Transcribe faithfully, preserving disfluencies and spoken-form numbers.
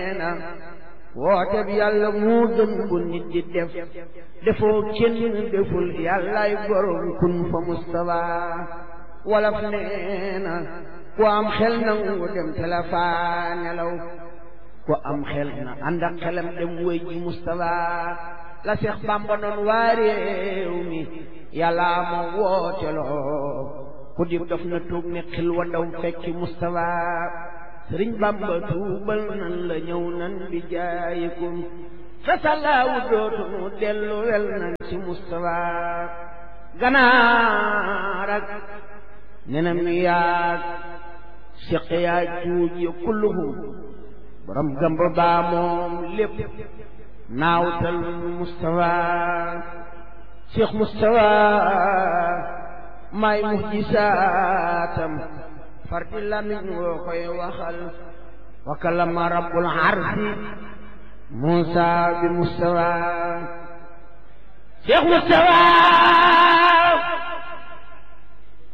na woote bi yàlla moo gën bu nit di def defoo kenn deful yàllaay borom kun fa Mustafa walaf nee na ku am xel nangu dem te la faa nelaw ku am xel na ànd ak xelam dem wéy ji Mustafa la Seex Bamba noon waa réew mi yàlla ma wooteloo ku di dof na tuub ne xil wa daw fekki Mustafa Sëriñ Bamba tuubal nan la ñëw nan bi jaayikum fasalaawu dootunu dellu wel nan ci Mustafa ganaar ak nenam yaag siq yaa juuj ya kulluhum borom gamba baa moom lépp naawtal Mustafa Cheikh Mustafa may muhjisaatam farti lamiñ woo koy waxal wa kalama rabbul arsi Musa bi Mustafa Cheikh Mustafa